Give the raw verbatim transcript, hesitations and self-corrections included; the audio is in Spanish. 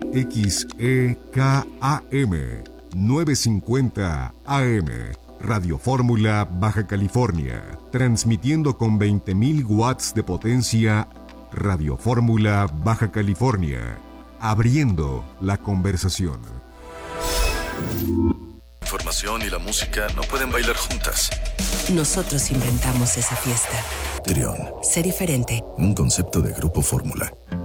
X E K A M novecientos cincuenta A M, Radio Fórmula, Baja California, transmitiendo con veinte mil watts de potencia. Radio Fórmula, Baja California, abriendo la conversación. La información y la música no pueden bailar juntas. Nosotros inventamos esa fiesta. Trión. Ser diferente. Un concepto de Grupo Fórmula.